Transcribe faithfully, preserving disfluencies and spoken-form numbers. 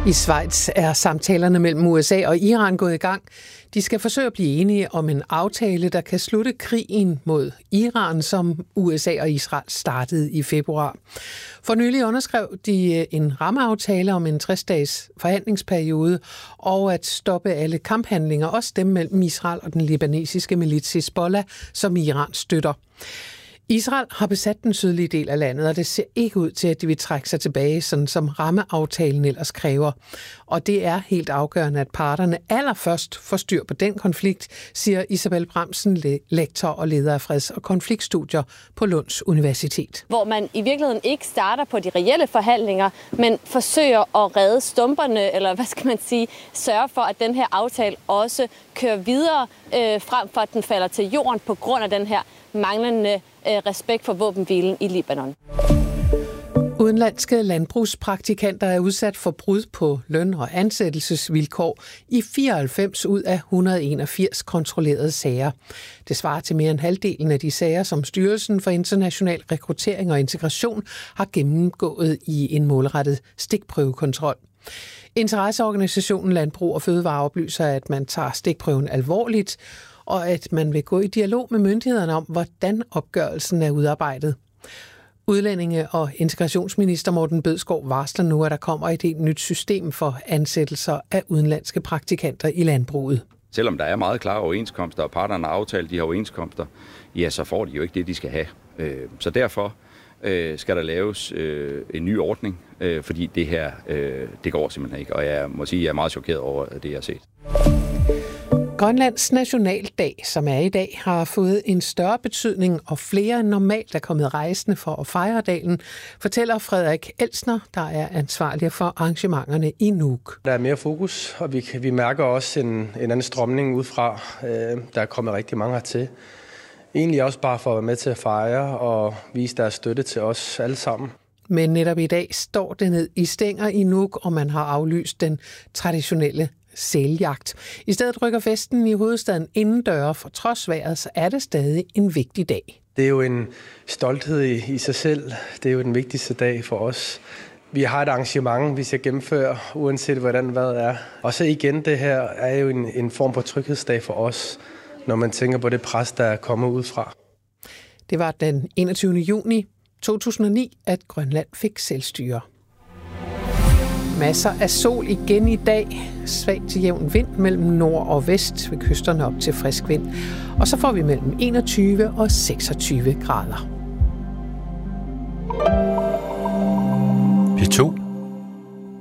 I Schweiz er samtalerne mellem U S A og Iran gået i gang. De skal forsøge at blive enige om en aftale, der kan slutte krigen mod Iran, som U S A og Israel startede i februar. For nylig underskrev de en rammeaftale om en tres-dages forhandlingsperiode og at stoppe alle kamphandlinger, også dem mellem Israel og den libanesiske milits Hezbollah, som Iran støtter. Israel har besat den sydlige del af landet, og det ser ikke ud til, at de vil trække sig tilbage, sådan som rammeaftalen ellers kræver. Og det er helt afgørende, at parterne allerførst får styr på den konflikt, siger Isabel Bramsen, lektor og leder af freds- og konfliktstudier på Lunds Universitet. Hvor man i virkeligheden ikke starter på de reelle forhandlinger, men forsøger at redde stumperne, eller hvad skal man sige, sørge for, at den her aftale også kører videre, øh, frem for at den falder til jorden på grund af den her manglende respekt for våbenhvilen i Libanon. Udenlandske landbrugspraktikanter er udsat for brud på løn- og ansættelsesvilkår i fireoghalvfems ud af et hundrede og enogfirs kontrollerede sager. Det svarer til mere end halvdelen af de sager, som Styrelsen for International Rekruttering og Integration har gennemgået i en målrettet stikprøvekontrol. Interesseorganisationen Landbrug og Fødevare oplyser, at man tager stikprøven alvorligt, og at man vil gå i dialog med myndighederne om, hvordan opgørelsen er udarbejdet. Udlændinge- og integrationsminister Morten Bødskov varsler nu, at der kommer et helt nyt system for ansættelser af udenlandske praktikanter i landbruget. Selvom der er meget klare overenskomster, og parterne har aftalt de her overenskomster, ja, så får de jo ikke det, de skal have. Så derfor skal der laves en ny ordning, fordi det her, det går simpelthen ikke. Og jeg må sige, at jeg er meget chokeret over det, jeg har set. Grønlands nationaldag, som er i dag, har fået en større betydning, og flere end normalt er kommet rejsende for at fejre dagen, fortæller Frederik Elsner, der er ansvarlig for arrangementerne i Nuuk. Der er mere fokus, og vi, vi mærker også en, en anden strømning udefra. Der er kommet rigtig mange hertil. Egentlig også bare for at være med til at fejre og vise deres støtte til os alle sammen. Men netop i dag står det ned i stænger i Nuuk, og man har aflyst den traditionelle sæljagt. I stedet rykker festen i hovedstaden indendøre, for trods vejret, så er det stadig en vigtig dag. Det er jo en stolthed i, i sig selv. Det er jo den vigtigste dag for os. Vi har et arrangement, vi skal gennemføre, uanset hvordan vejret er. Og så igen, det her er jo en, en form for tryghedsdag for os, når man tænker på det pres, der er kommet ud fra. Det var den enogtyvende juni to tusind og ni, at Grønland fik selvstyre. Masser af sol igen i dag. Svag til jævn vind mellem nord og vest, ved kysterne op til frisk vind. Og så får vi mellem enogtyve og seksogtyve grader. P to